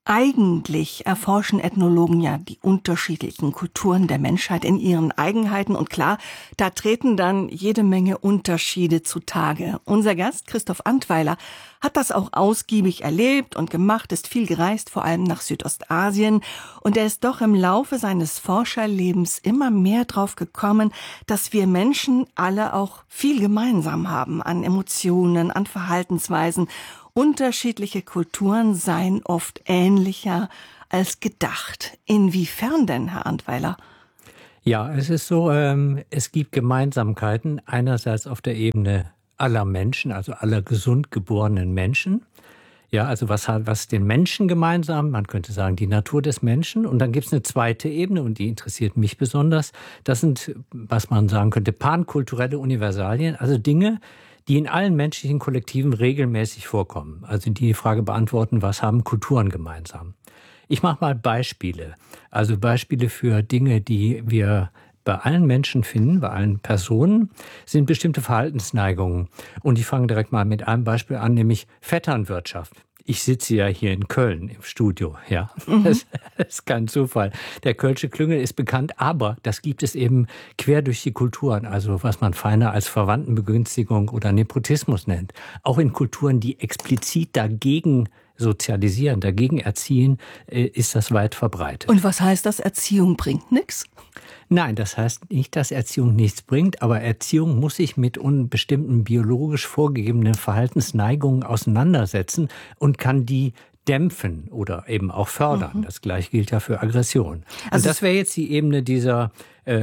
Eigentlich erforschen Ethnologen ja die unterschiedlichen Kulturen der Menschheit in ihren Eigenheiten. Und klar, da treten dann jede Menge Unterschiede zutage. Unser Gast, Christoph Antweiler, hat das auch ausgiebig erlebt und gemacht, ist viel gereist, vor allem nach Südostasien. Und er ist doch im Laufe seines Forscherlebens immer mehr drauf gekommen, dass wir Menschen alle auch viel gemeinsam haben an Emotionen, an Verhaltensweisen. Unterschiedliche Kulturen seien oft ähnlicher als gedacht. Inwiefern denn, Herr Antweiler? Ja, es ist so, es gibt Gemeinsamkeiten einerseits auf der Ebene aller Menschen, also aller gesund geborenen Menschen. Ja, also was den Menschen gemeinsam? Man könnte sagen, die Natur des Menschen. Und dann gibt es eine zweite Ebene, und die interessiert mich besonders. Das sind, was man sagen könnte, pankulturelle Universalien, also Dinge, die in allen menschlichen Kollektiven regelmäßig vorkommen. Also die Frage beantworten, was haben Kulturen gemeinsam? Ich mache mal Beispiele. Also Beispiele für Dinge, die wir bei allen Menschen finden, bei allen Personen, sind bestimmte Verhaltensneigungen. Und ich fange direkt mal mit einem Beispiel an, nämlich Vetternwirtschaft. Ich sitze ja hier in Köln im Studio, ja. Das ist kein Zufall. Der Kölsche Klüngel ist bekannt, aber das gibt es eben quer durch die Kulturen, also was man feiner als Verwandtenbegünstigung oder Nepotismus nennt. Auch in Kulturen, die explizit dagegen sozialisieren, dagegen erziehen, ist das weit verbreitet. Und was heißt das, Erziehung bringt nichts? Nein, das heißt nicht, dass Erziehung nichts bringt, aber Erziehung muss sich mit bestimmten biologisch vorgegebenen Verhaltensneigungen auseinandersetzen und kann die dämpfen oder eben auch fördern. Das Gleiche gilt ja für Aggression. Also und das wäre jetzt die Ebene dieser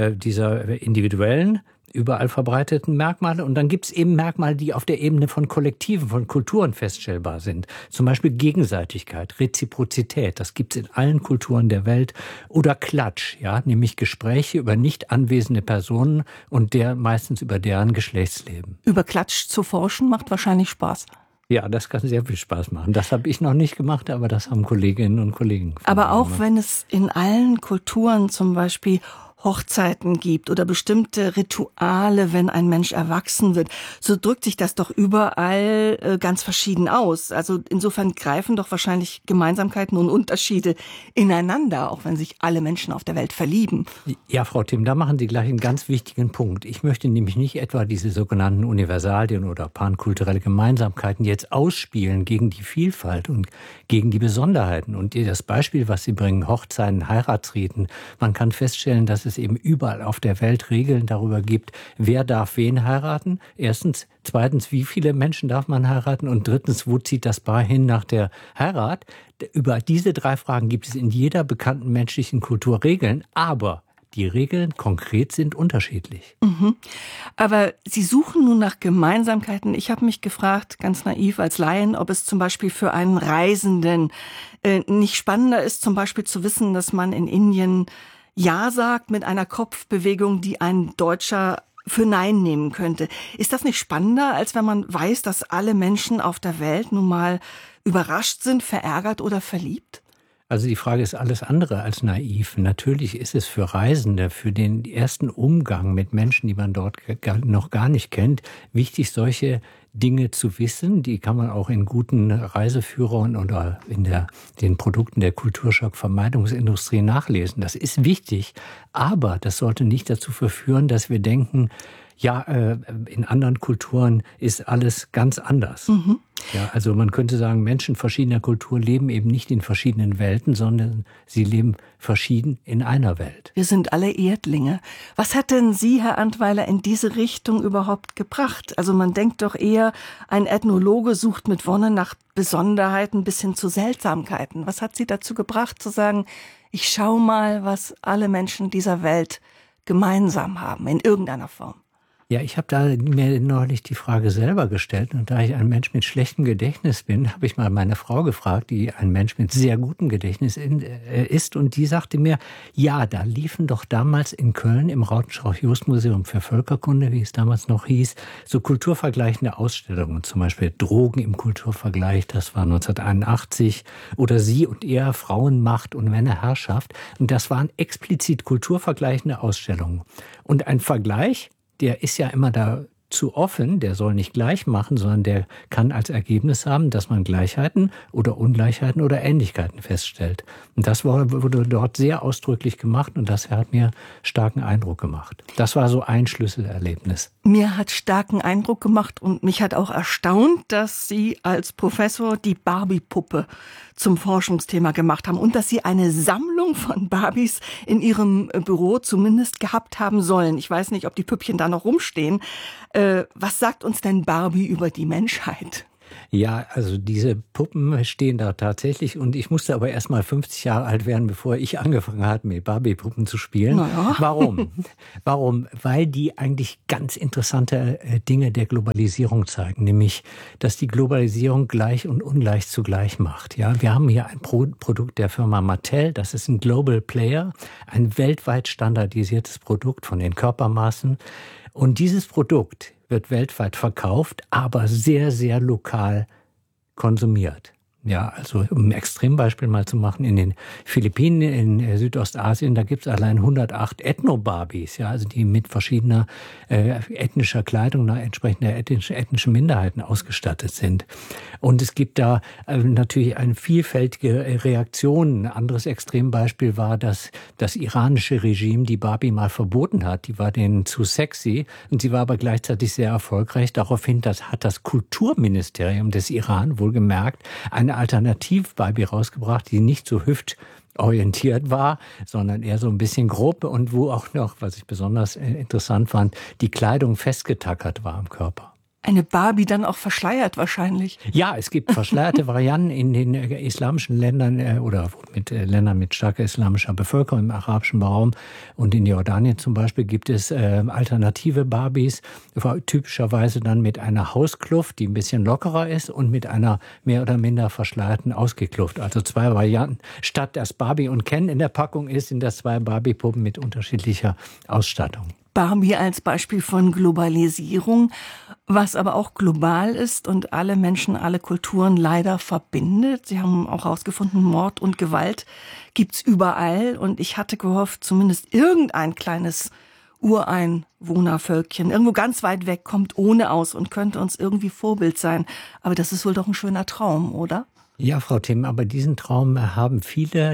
individuellen, überall verbreiteten Merkmale. Und dann gibt es eben Merkmale, die auf der Ebene von Kollektiven, von Kulturen feststellbar sind. Zum Beispiel Gegenseitigkeit, Reziprozität. Das gibt es in allen Kulturen der Welt. Oder Klatsch, ja, nämlich Gespräche über nicht anwesende Personen und meistens über deren Geschlechtsleben. Über Klatsch zu forschen macht wahrscheinlich Spaß. Ja, das kann sehr viel Spaß machen. Das habe ich noch nicht gemacht, aber das haben Kolleginnen und Kollegen. Aber auch wenn es in allen Kulturen zum Beispiel Hochzeiten gibt oder bestimmte Rituale, wenn ein Mensch erwachsen wird, so drückt sich das doch überall ganz verschieden aus. Also insofern greifen doch wahrscheinlich Gemeinsamkeiten und Unterschiede ineinander, auch wenn sich alle Menschen auf der Welt verlieben. Ja, Frau Timm, da machen Sie gleich einen ganz wichtigen Punkt. Ich möchte nämlich nicht etwa diese sogenannten Universalien oder pankulturelle Gemeinsamkeiten jetzt ausspielen gegen die Vielfalt und gegen die Besonderheiten. Und das Beispiel, was Sie bringen, Hochzeiten, Heiratsriten, man kann feststellen, dass es eben überall auf der Welt Regeln darüber gibt, wer darf wen heiraten. Erstens. Zweitens, wie viele Menschen darf man heiraten? Und drittens, wo zieht das Paar hin nach der Heirat? Über diese 3 Fragen gibt es in jeder bekannten menschlichen Kultur Regeln, aber die Regeln konkret sind unterschiedlich. Aber Sie suchen nun nach Gemeinsamkeiten. Ich habe mich gefragt, ganz naiv als Laien, ob es zum Beispiel für einen Reisenden nicht spannender ist, zum Beispiel zu wissen, dass man in Indien Ja sagt mit einer Kopfbewegung, die ein Deutscher für Nein nehmen könnte. Ist das nicht spannender, als wenn man weiß, dass alle Menschen auf der Welt nun mal überrascht sind, verärgert oder verliebt? Also die Frage ist alles andere als naiv. Natürlich ist es für Reisende, für den ersten Umgang mit Menschen, die man dort noch gar nicht kennt, wichtig, solche Dinge zu wissen. Die kann man auch in guten Reiseführern oder in den Produkten der Kulturschockvermeidungsindustrie nachlesen. Das ist wichtig, aber das sollte nicht dazu verführen, dass wir denken, ja, in anderen Kulturen ist alles ganz anders. Ja, also man könnte sagen, Menschen verschiedener Kultur leben eben nicht in verschiedenen Welten, sondern sie leben verschieden in einer Welt. Wir sind alle Erdlinge. Was hat denn Sie, Herr Antweiler, in diese Richtung überhaupt gebracht? Also man denkt doch eher, ein Ethnologe sucht mit Wonne nach Besonderheiten bis hin zu Seltsamkeiten. Was hat Sie dazu gebracht, zu sagen, ich schau mal, was alle Menschen dieser Welt gemeinsam haben, in irgendeiner Form? Ja, ich habe da mir neulich die Frage selber gestellt. Und da ich ein Mensch mit schlechtem Gedächtnis bin, habe ich mal meine Frau gefragt, die ein Mensch mit sehr gutem Gedächtnis ist. Und die sagte mir, ja, da liefen doch damals in Köln im Rautenstrauch-Jost-Museum für Völkerkunde, wie es damals noch hieß, so kulturvergleichende Ausstellungen. Zum Beispiel Drogen im Kulturvergleich, das war 1981. Oder Sie und Er, Frauenmacht und Männerherrschaft. Und das waren explizit kulturvergleichende Ausstellungen. Und ein Vergleich, der ist ja immer zu offen, der soll nicht gleich machen, sondern der kann als Ergebnis haben, dass man Gleichheiten oder Ungleichheiten oder Ähnlichkeiten feststellt. Und das wurde dort sehr ausdrücklich gemacht und das hat mir starken Eindruck gemacht. Das war so ein Schlüsselerlebnis. Mir hat starken Eindruck gemacht und mich hat auch erstaunt, dass Sie als Professor die Barbie-Puppe zum Forschungsthema gemacht haben und dass Sie eine Sammlung von Barbies in Ihrem Büro zumindest gehabt haben sollen. Ich weiß nicht, ob die Püppchen da noch rumstehen. Was sagt uns denn Barbie über die Menschheit? Ja, also diese Puppen stehen da tatsächlich und ich musste aber erst mal 50 Jahre alt werden, bevor ich angefangen habe, mit Barbie-Puppen zu spielen. Naja. Warum? Weil die eigentlich ganz interessante Dinge der Globalisierung zeigen, nämlich, dass die Globalisierung gleich und ungleich zugleich macht. Ja, wir haben hier ein Produkt der Firma Mattel, das ist ein Global Player, ein weltweit standardisiertes Produkt von den Körpermaßen. Und dieses Produkt wird weltweit verkauft, aber sehr, sehr lokal konsumiert. Ja, also um ein Extrembeispiel mal zu machen, in den Philippinen, in Südostasien, da gibt es allein 108 Ethno-Barbies, ja, also die mit verschiedener ethnischer Kleidung nach entsprechender ethnischen Minderheiten ausgestattet sind. Und es gibt da natürlich eine vielfältige Reaktionen. Ein anderes Extrembeispiel war, dass das iranische Regime die Barbie mal verboten hat. Die war denen zu sexy und sie war aber gleichzeitig sehr erfolgreich. Daraufhin hat das Kulturministerium des Iran wohlgemerkt eine Alternativ-Barbie rausgebracht, die nicht so hüftorientiert war, sondern eher so ein bisschen grob und wo auch noch, was ich besonders interessant fand, die Kleidung festgetackert war am Körper. Eine Barbie dann auch verschleiert wahrscheinlich. Ja, es gibt verschleierte Varianten in den islamischen Ländern oder mit Ländern mit starker islamischer Bevölkerung im arabischen Raum. Und in Jordanien zum Beispiel gibt es alternative Barbies, typischerweise dann mit einer Hauskluft, die ein bisschen lockerer ist und mit einer mehr oder minder verschleierten Ausgekluft. Also zwei Varianten. Statt dass Barbie und Ken in der Packung ist, sind das zwei Barbie-Puppen mit unterschiedlicher Ausstattung. Barbie als Beispiel von Globalisierung, was aber auch global ist und alle Menschen, alle Kulturen leider verbindet. Sie haben auch herausgefunden, Mord und Gewalt gibt's überall. Und ich hatte gehofft, zumindest irgendein kleines Ureinwohnervölkchen irgendwo ganz weit weg kommt ohne aus und könnte uns irgendwie Vorbild sein. Aber das ist wohl doch ein schöner Traum, oder? Ja, Frau Thimm, aber diesen Traum haben viele,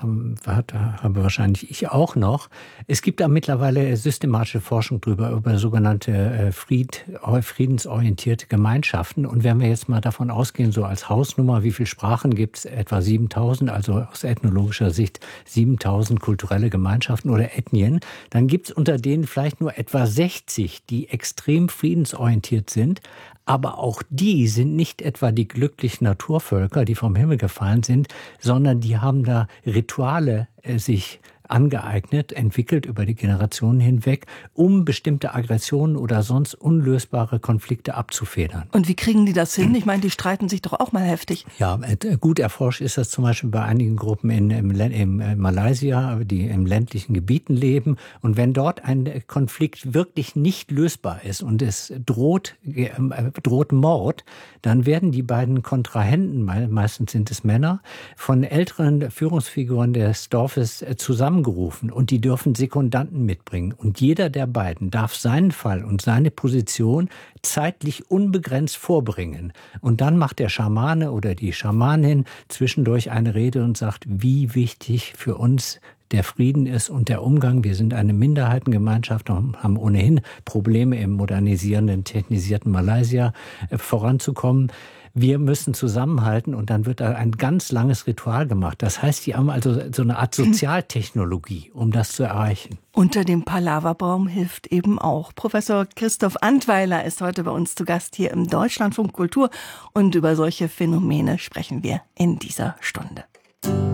habe wahrscheinlich ich auch noch. Es gibt da mittlerweile systematische Forschung über sogenannte friedensorientierte Gemeinschaften. Und wenn wir jetzt mal davon ausgehen, so als Hausnummer, wie viele Sprachen gibt es? Etwa 7000, also aus ethnologischer Sicht 7000 kulturelle Gemeinschaften oder Ethnien. Dann gibt es unter denen vielleicht nur etwa 60, die extrem friedensorientiert sind. Aber auch die sind nicht etwa die glücklichen Naturvölker, die vom Himmel gefallen sind, sondern die haben da Rituale sich angeeignet, entwickelt über die Generationen hinweg, um bestimmte Aggressionen oder sonst unlösbare Konflikte abzufedern. Und wie kriegen die das hin? Ich meine, die streiten sich doch auch mal heftig. Ja, gut erforscht ist das zum Beispiel bei einigen Gruppen in Malaysia, die in ländlichen Gebieten leben. Und wenn dort ein Konflikt wirklich nicht lösbar ist und es droht Mord, dann werden die beiden Kontrahenten, meistens sind es Männer, von älteren Führungsfiguren des Dorfes zusammengerufen und die dürfen Sekundanten mitbringen. Und jeder der beiden darf seinen Fall und seine Position zeitlich unbegrenzt vorbringen. Und dann macht der Schamane oder die Schamanin zwischendurch eine Rede und sagt, wie wichtig für uns der Frieden ist und der Umgang. Wir sind eine Minderheitengemeinschaft und haben ohnehin Probleme im modernisierenden, technisierten Malaysia voranzukommen. Wir müssen zusammenhalten und dann wird da ein ganz langes Ritual gemacht. Das heißt, die haben also so eine Art Sozialtechnologie, um das zu erreichen. Unter dem Palaverbaum hilft eben auch. Professor Christoph Antweiler ist heute bei uns zu Gast hier im Deutschlandfunk Kultur und über solche Phänomene sprechen wir in dieser Stunde.